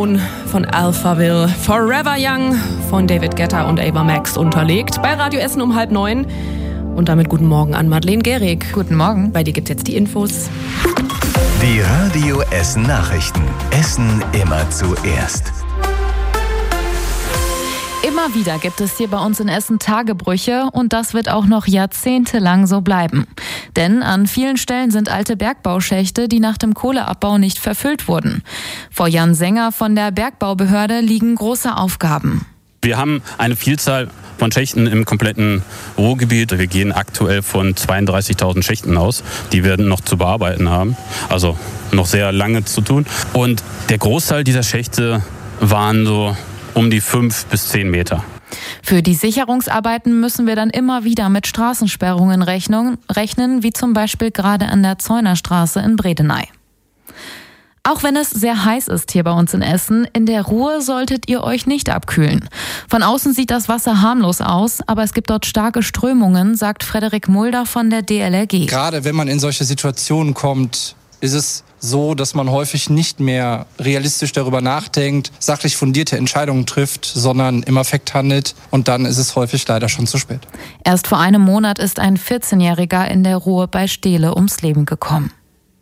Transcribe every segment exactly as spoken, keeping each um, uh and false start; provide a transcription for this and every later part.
Von Alphaville, Forever Young von David Guetta und Ava Max unterlegt. Bei Radio Essen um halb neun. Und damit guten Morgen an Madeleine Gehrig. Guten Morgen. Bei dir gibt's jetzt die Infos. Die Radio Essen Nachrichten. Essen immer zuerst. Immer wieder gibt es hier bei uns in Essen Tagebrüche und das wird auch noch jahrzehntelang so bleiben. Denn an vielen Stellen sind alte Bergbauschächte, die nach dem Kohleabbau nicht verfüllt wurden. Vor Jan Sänger von der Bergbaubehörde liegen große Aufgaben. Wir haben eine Vielzahl von Schächten im kompletten Ruhrgebiet. Wir gehen aktuell von zweiunddreißigtausend Schächten aus. Die werden noch zu bearbeiten haben, also noch sehr lange zu tun. Und der Großteil dieser Schächte waren so um die fünf bis zehn Meter. Für die Sicherungsarbeiten müssen wir dann immer wieder mit Straßensperrungen rechnen, rechnen wie zum Beispiel gerade an der Zeunerstraße in Bredeney. Auch wenn es sehr heiß ist hier bei uns in Essen, in der Ruhr solltet ihr euch nicht abkühlen. Von außen sieht das Wasser harmlos aus, aber es gibt dort starke Strömungen, sagt Frederik Mulder von der D L R G. Gerade wenn man in solche Situationen kommt, ist es so, dass man häufig nicht mehr realistisch darüber nachdenkt, sachlich fundierte Entscheidungen trifft, sondern im Affekt handelt und dann ist es häufig leider schon zu spät. Erst vor einem Monat ist ein vierzehnjähriger in der Ruhr bei Steele ums Leben gekommen.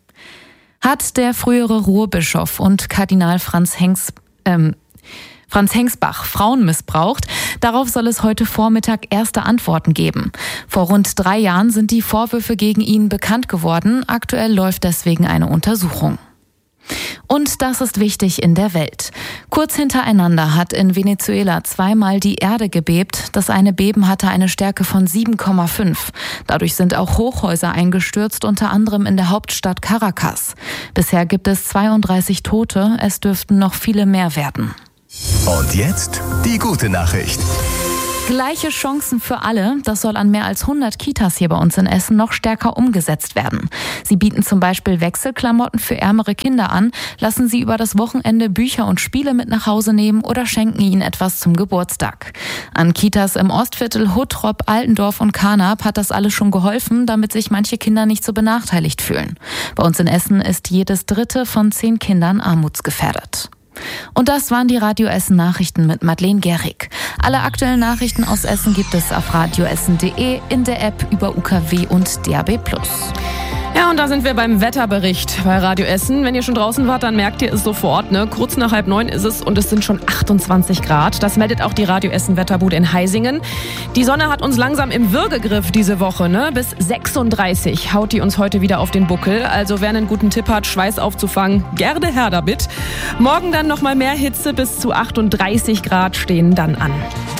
Hat der frühere Ruhrbischof und Kardinal Franz Hengs, ähm, Franz Hengsbach Frauen missbraucht? Darauf soll es heute Vormittag erste Antworten geben. Vor rund drei Jahren sind die Vorwürfe gegen ihn bekannt geworden. Aktuell läuft deswegen eine Untersuchung. Und das ist wichtig in der Welt. Kurz hintereinander hat in Venezuela zweimal die Erde gebebt. Das eine Beben hatte eine Stärke von sieben Komma fünf. Dadurch sind auch Hochhäuser eingestürzt, unter anderem in der Hauptstadt Caracas. Bisher gibt es zweiunddreißig Tote. Es dürften noch viele mehr werden. Und jetzt die gute Nachricht. Gleiche Chancen für alle, das soll an mehr als hundert Kitas hier bei uns in Essen noch stärker umgesetzt werden. Sie bieten zum Beispiel Wechselklamotten für ärmere Kinder an, lassen sie über das Wochenende Bücher und Spiele mit nach Hause nehmen oder schenken ihnen etwas zum Geburtstag. An Kitas im Ostviertel, Huttrop, Altendorf und Karnap hat das alles schon geholfen, damit sich manche Kinder nicht so benachteiligt fühlen. Bei uns in Essen ist jedes dritte von zehn Kindern armutsgefährdet. Und das waren die Radio Essen Nachrichten mit Madeleine Gehrig. Alle aktuellen Nachrichten aus Essen gibt es auf radioessen punkt de, in der App, über U K W und D A B plus. Ja, und da sind wir beim Wetterbericht bei Radio Essen. Wenn ihr schon draußen wart, dann merkt ihr es sofort. Ne? Kurz nach halb neun ist es und es sind schon achtundzwanzig Grad. Das meldet auch die Radio Essen Wetterbude in Heisingen. Die Sonne hat uns langsam im Würgegriff diese Woche. Ne? Bis sechsunddreißig haut die uns heute wieder auf den Buckel. Also wer einen guten Tipp hat, Schweiß aufzufangen, gerne her damit. Morgen dann nochmal mehr Hitze, bis zu achtunddreißig Grad stehen dann an.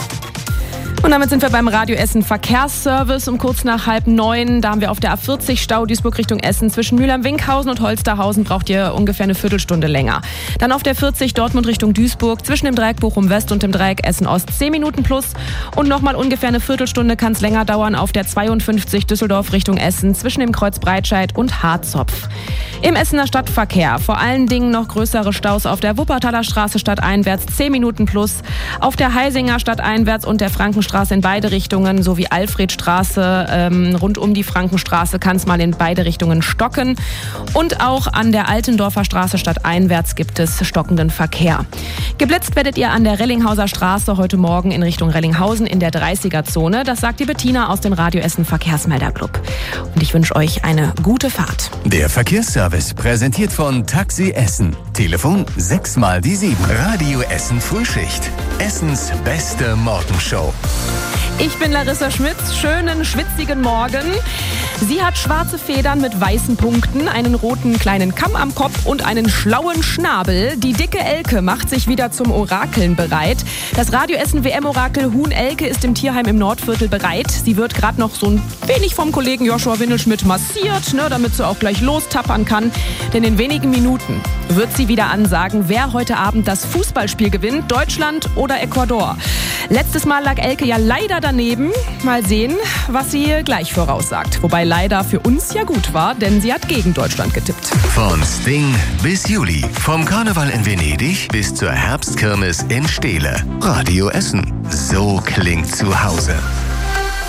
Und damit sind wir beim Radio Essen Verkehrsservice um kurz nach halb neun. Da haben wir auf der A vierzig Stau Duisburg Richtung Essen. Zwischen Mülheim-Winkhausen und Holsterhausen braucht ihr ungefähr eine Viertelstunde länger. Dann auf der vierzig Dortmund Richtung Duisburg. Zwischen dem Dreieck Bochum West und dem Dreieck Essen Ost zehn Minuten plus. Und nochmal ungefähr eine Viertelstunde kann es länger dauern auf der zweiundfünfzig Düsseldorf Richtung Essen. Zwischen dem Kreuz Breitscheid und Harzopf. Im Essener Stadtverkehr vor allen Dingen noch größere Staus auf der Wuppertaler Straße stadteinwärts zehn Minuten plus. Auf der Heisinger stadteinwärts und der Frankenstraße in beide Richtungen sowie Alfredstraße ähm, rund um die Frankenstraße kann es mal in beide Richtungen stocken. Und auch an der Altendorfer Straße stadteinwärts gibt es stockenden Verkehr. Geblitzt werdet ihr an der Rellinghauser Straße heute Morgen in Richtung Rellinghausen in der dreißiger-Zone. Das sagt die Bettina aus dem Radio Essen Verkehrsmelderclub. Und ich wünsche euch eine gute Fahrt. Der Verkehrsservice präsentiert von Taxi Essen. Telefon sechs mal die sieben. Radio Essen Frühschicht. Essens beste Morgenshow. Ich bin Larissa Schmitz. Schönen, schwitzigen Morgen. Sie hat schwarze Federn mit weißen Punkten, einen roten kleinen Kamm am Kopf und einen schlauen Schnabel. Die dicke Elke macht sich wieder zum Orakeln bereit. Das Radio Essen W M-Orakel Huhn Elke ist im Tierheim im Nordviertel bereit. Sie wird gerade noch so ein wenig vom Kollegen Joshua Windelschmidt massiert, ne, damit sie auch gleich lostappern kann. Denn in wenigen Minuten wird sie wieder ansagen, wer heute Abend das Fußballspiel gewinnt, Deutschland oder Ecuador. Letztes Mal lag Elke ja leider daneben. Mal sehen, was sie gleich voraussagt. Wobei leider für uns ja gut war, denn sie hat gegen Deutschland getippt. Von Sting bis Juli. Vom Karneval in Venedig bis zur Herbstkirmes in Steele. Radio Essen. So klingt zu Hause.